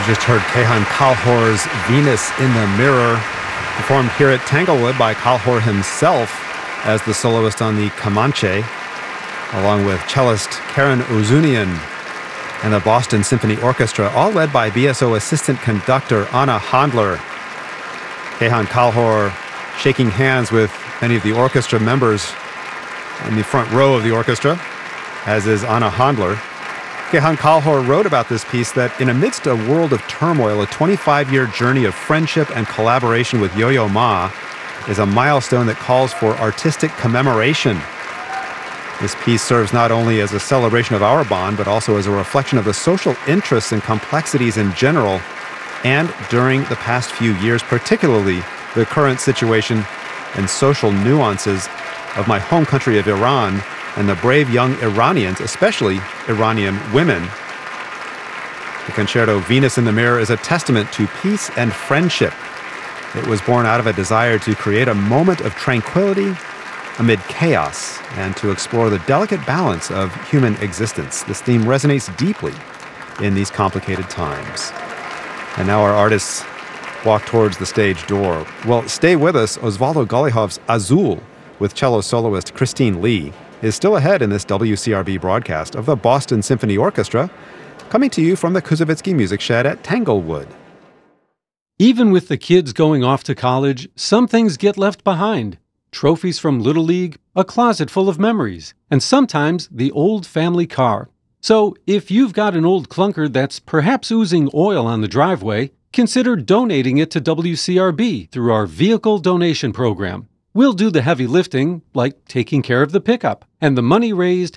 You just heard Kehan Kalhor's Venus in the Mirror, performed here at Tanglewood by Kalhor himself as the soloist on the Comanche, along with cellist Karen Ozunian and the Boston Symphony Orchestra, all led by BSO assistant conductor Anna Handler. Kehan Kalhor shaking hands with many of the orchestra members in the front row of the orchestra, as is Anna Handler. Kehan Kalhor wrote about this piece that in amidst a world of turmoil, a 25-year journey of friendship and collaboration with Yo-Yo Ma is a milestone that calls for artistic commemoration. This piece serves not only as a celebration of our bond, but also as a reflection of the social interests and complexities in general, and during the past few years, particularly the current situation and social nuances of my home country of Iran and the brave young Iranians, especially Iranian women. The concerto Venus in the Mirror is a testament to peace and friendship. It was born out of a desire to create a moment of tranquility amid chaos and to explore the delicate balance of human existence. This theme resonates deeply in these complicated times. And now our artists walk towards the stage door. Well, stay with us. Osvaldo Golijov's Azul with cello soloist Christine Lee is still ahead in this WCRB broadcast of the Boston Symphony Orchestra, coming to you from the Kuzovitsky Music Shed at Tanglewood. Even with the kids going off to college, some things get left behind. Trophies from Little League, a closet full of memories, and sometimes the old family car. So if you've got an old clunker that's perhaps oozing oil on the driveway, consider donating it to WCRB through our vehicle donation program. We'll do the heavy lifting, like taking care of the pickup, and the money raised